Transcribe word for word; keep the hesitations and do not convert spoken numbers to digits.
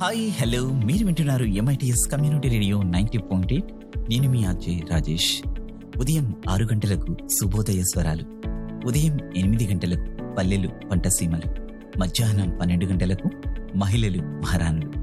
Hi hello మీరు వింటున్నారు MITS community radio ninety point eight. నేను మీ అజయ్ రాజేష్. ఉదయం ఆరు గంటలకు శుభోదయ స్వరాలు, ఉదయం ఎనిమిది గంటలకు పల్లెలు పంటసీమలు, మధ్యాహ్నం పన్నెండు గంటలకు మహిళలు మహారాణులు,